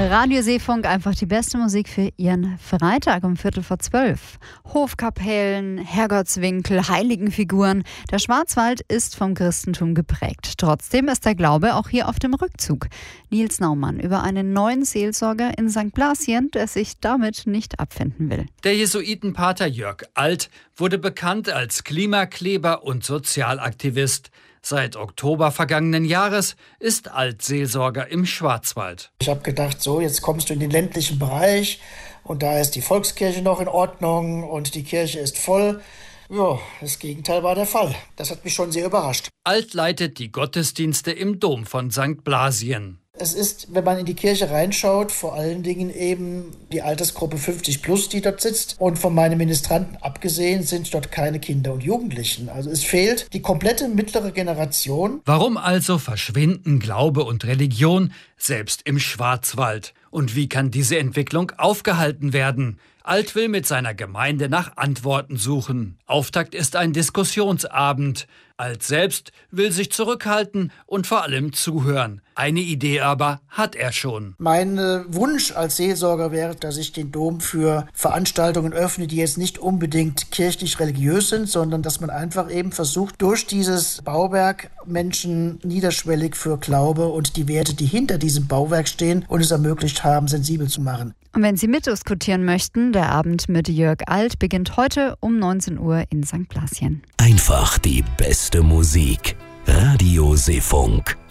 Radio Seefunk, einfach die beste Musik für Ihren Freitag um 11:45. Hofkapellen, Herrgottswinkel, Heiligenfiguren. Der Schwarzwald ist vom Christentum geprägt. Trotzdem ist der Glaube auch hier auf dem Rückzug. Nils Naumann über einen neuen Seelsorger in St. Blasien, der sich damit nicht abfinden will. Der Jesuitenpater Jörg Alt wurde bekannt als Klimakleber und Sozialaktivist. Seit Oktober vergangenen Jahres ist Alt Seelsorger im Schwarzwald. Ich habe gedacht, so, jetzt kommst du in den ländlichen Bereich und da ist die Volkskirche noch in Ordnung und die Kirche ist voll. Ja, das Gegenteil war der Fall. Das hat mich schon sehr überrascht. Alt leitet die Gottesdienste im Dom von St. Blasien. Es ist, wenn man in die Kirche reinschaut, vor allen Dingen eben die Altersgruppe 50 plus, die dort sitzt. Und von meinen Ministranten abgesehen sind dort keine Kinder und Jugendlichen. Also es fehlt die komplette mittlere Generation. Warum also verschwinden Glaube und Religion selbst im Schwarzwald? Und wie kann diese Entwicklung aufgehalten werden? Alt will mit seiner Gemeinde nach Antworten suchen. Auftakt ist ein Diskussionsabend. Alt selbst will sich zurückhalten und vor allem zuhören. Eine Idee aber hat er schon. Mein Wunsch als Seelsorger wäre, dass ich den Dom für Veranstaltungen öffne, die jetzt nicht unbedingt kirchlich-religiös sind, sondern dass man einfach eben versucht, durch dieses Bauwerk Menschen niederschwellig für Glaube und die Werte, die hinter diesem Bauwerk stehen und es ermöglicht haben, sensibel zu machen. Und wenn Sie mitdiskutieren möchten, der Abend mit Jörg Alt beginnt heute um 19 Uhr in St. Blasien. Einfach die beste Musik. Radio Seefunk.